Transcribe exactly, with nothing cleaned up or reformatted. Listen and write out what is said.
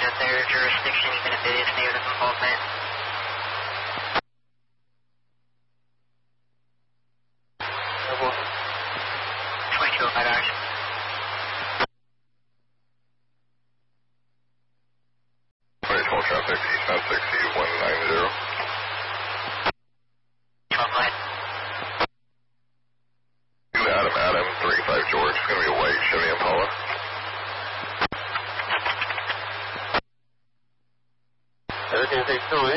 at their jurisdiction, even if it is near the involvement. twenty-two oh five hours. twenty-twelve traffic, eastbound sixty, one ninety. twelve line. two Adam, Adam, three five George, it's going to be a white Chevy Impala. Everything's still in.